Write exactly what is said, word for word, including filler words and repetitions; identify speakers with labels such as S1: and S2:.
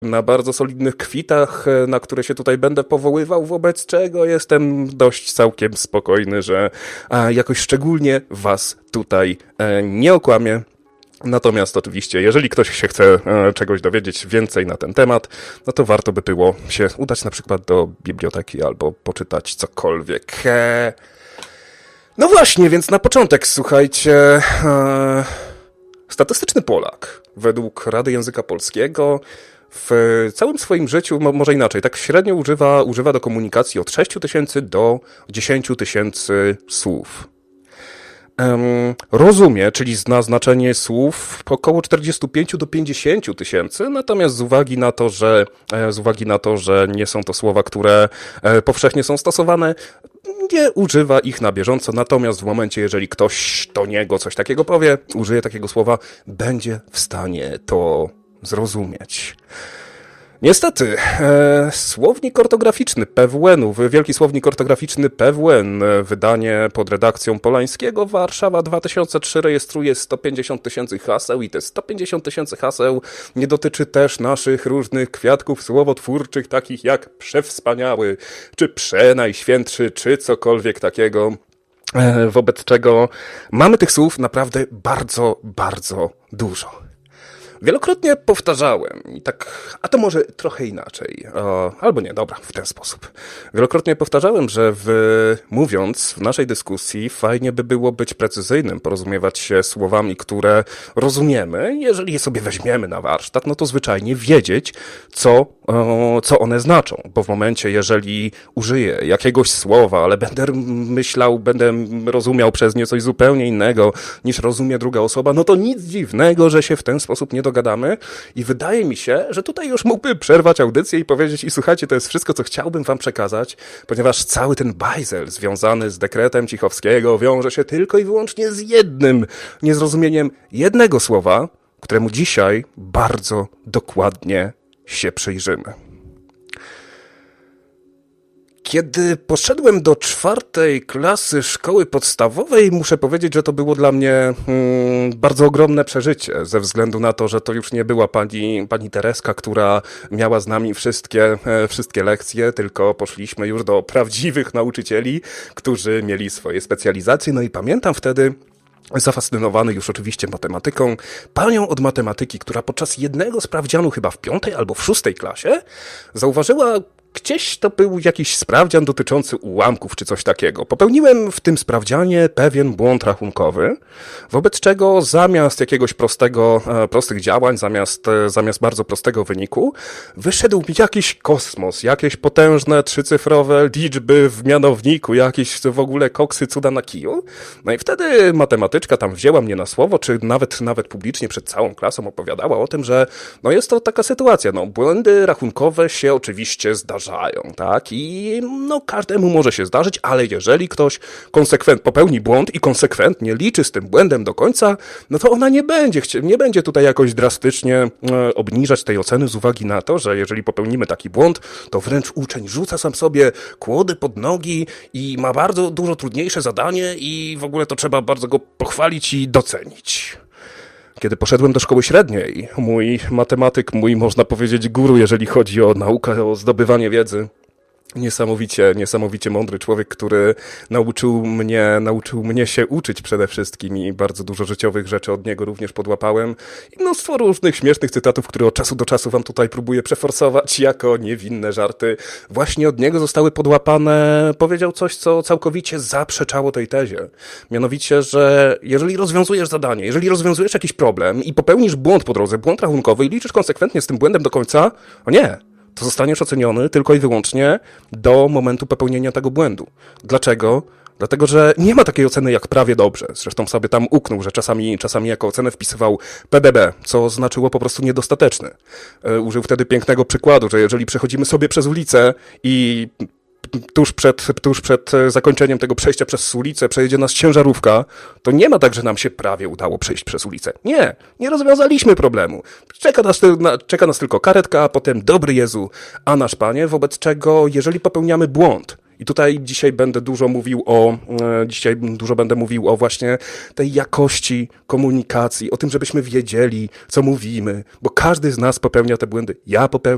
S1: na bardzo solidnych kwitach, na które się tutaj będę powoływał, wobec czego jestem dość całkiem spokojny, że jakoś szczególnie was tutaj nie okłamię. Natomiast oczywiście, jeżeli ktoś się chce czegoś dowiedzieć więcej na ten temat, no to warto by było się udać na przykład do biblioteki albo poczytać cokolwiek. No właśnie, więc na początek, słuchajcie, statystyczny Polak według Rady Języka Polskiego w całym swoim życiu, może inaczej, tak średnio używa, używa do komunikacji od sześciu tysięcy do dziesięciu tysięcy słów. Um, rozumie, czyli zna znaczenie słów około czterdziestu pięciu do pięćdziesięciu tysięcy, natomiast z uwagi na to, że z uwagi na to, że nie są to słowa, które powszechnie są stosowane, nie używa ich na bieżąco, natomiast w momencie, jeżeli ktoś do niego coś takiego powie, użyje takiego słowa, będzie w stanie to zrozumieć. Niestety, e, słownik ortograficzny P W N-u, Wielki Słownik Ortograficzny P W N, wydanie pod redakcją Polańskiego, Warszawa dwa tysiące trzy, rejestruje sto pięćdziesiąt tysięcy haseł i te sto pięćdziesiąt tysięcy haseł nie dotyczy też naszych różnych kwiatków słowotwórczych, takich jak przewspaniały, czy przenajświętszy, czy cokolwiek takiego. E, wobec czego mamy tych słów naprawdę bardzo, bardzo dużo. Wielokrotnie powtarzałem i tak, a to może trochę inaczej, o, albo nie, dobra, w ten sposób. Wielokrotnie powtarzałem, że w, mówiąc w naszej dyskusji fajnie by było być precyzyjnym, porozumiewać się słowami, które rozumiemy. Jeżeli je sobie weźmiemy na warsztat, no to zwyczajnie wiedzieć, co, o, co one znaczą, bo w momencie, jeżeli użyję jakiegoś słowa, ale będę myślał, będę rozumiał przez nie coś zupełnie innego, niż rozumie druga osoba, no to nic dziwnego, że się w ten sposób nie dogadamy i wydaje mi się, że tutaj już mógłbym przerwać audycję i powiedzieć i słuchajcie, to jest wszystko, co chciałbym wam przekazać, ponieważ cały ten bajzel związany z dekretem Cichowskiego wiąże się tylko i wyłącznie z jednym niezrozumieniem jednego słowa, któremu dzisiaj bardzo dokładnie się przyjrzymy. Kiedy poszedłem do czwartej klasy szkoły podstawowej, muszę powiedzieć, że to było dla mnie hmm, bardzo ogromne przeżycie, ze względu na to, że to już nie była pani, pani Tereska, która miała z nami wszystkie, e, wszystkie lekcje, tylko poszliśmy już do prawdziwych nauczycieli, którzy mieli swoje specjalizacje. No i pamiętam wtedy, zafascynowany już oczywiście matematyką, panią od matematyki, która podczas jednego sprawdzianu chyba w piątej albo w szóstej klasie zauważyła, gdzieś to był jakiś sprawdzian dotyczący ułamków czy coś takiego. Popełniłem w tym sprawdzianie pewien błąd rachunkowy, wobec czego zamiast jakiegoś prostego, prostych działań, zamiast, zamiast bardzo prostego wyniku, wyszedł mi jakiś kosmos, jakieś potężne trzycyfrowe liczby w mianowniku, jakieś w ogóle koksy cuda na kiju. No i wtedy matematyczka tam wzięła mnie na słowo, czy nawet, nawet publicznie przed całą klasą opowiadała o tym, że no jest to taka sytuacja, no błędy rachunkowe się oczywiście zdarzają. Tak? I no każdemu może się zdarzyć, ale jeżeli ktoś konsekwent popełni błąd i konsekwentnie liczy z tym błędem do końca, no to ona nie będzie, chcie, nie będzie tutaj jakoś drastycznie e, obniżać tej oceny z uwagi na to, że jeżeli popełnimy taki błąd, to wręcz uczeń rzuca sam sobie kłody pod nogi i ma bardzo dużo trudniejsze zadanie i w ogóle to trzeba bardzo go pochwalić i docenić. Kiedy poszedłem do szkoły średniej, mój matematyk, mój można powiedzieć guru, jeżeli chodzi o naukę, o zdobywanie wiedzy, niesamowicie, niesamowicie mądry człowiek, który nauczył mnie, nauczył mnie się uczyć przede wszystkim i bardzo dużo życiowych rzeczy od niego również podłapałem i mnóstwo różnych śmiesznych cytatów, które od czasu do czasu wam tutaj próbuję przeforsować jako niewinne żarty. Właśnie od niego zostały podłapane, powiedział coś, co całkowicie zaprzeczało tej tezie. Mianowicie, że jeżeli rozwiązujesz zadanie, jeżeli rozwiązujesz jakiś problem i popełnisz błąd po drodze, błąd rachunkowy i liczysz konsekwentnie z tym błędem do końca, o nie! To zostaniesz oceniony tylko i wyłącznie do momentu popełnienia tego błędu. Dlaczego? Dlatego, że nie ma takiej oceny jak prawie dobrze. Zresztą sobie tam uknął, że czasami, czasami jako ocenę wpisywał P D B, co znaczyło po prostu niedostateczny. Użył wtedy pięknego przykładu, że jeżeli przechodzimy sobie przez ulicę i tuż przed, tuż przed zakończeniem tego przejścia przez ulicę przejedzie nas ciężarówka, to nie ma tak, że nam się prawie udało przejść przez ulicę. Nie, nie rozwiązaliśmy problemu. Czeka nas, czeka nas tylko karetka, a potem dobry Jezu, a nasz Panie, wobec czego jeżeli popełniamy błąd, i tutaj dzisiaj będę dużo mówił o, dzisiaj dużo będę mówił o właśnie tej jakości komunikacji, o tym, żebyśmy wiedzieli, co mówimy, bo każdy z nas popełnia te błędy. Ja popełniam